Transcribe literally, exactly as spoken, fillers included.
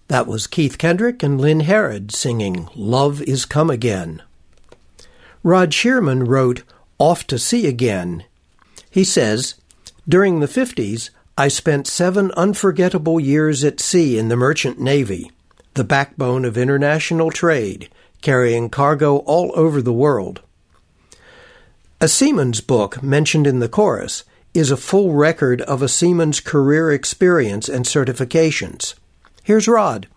That was Keith Kendrick and Lynn Herod singing Love Is Come Again. Rod Shearman wrote Off to Sea Again. He says, "During the fifties, I spent seven unforgettable years at sea in the Merchant Navy, the backbone of international trade, carrying cargo all over the world." A seaman's book mentioned in the chorus is a full record of a seaman's career experience and certifications. Here's Rod.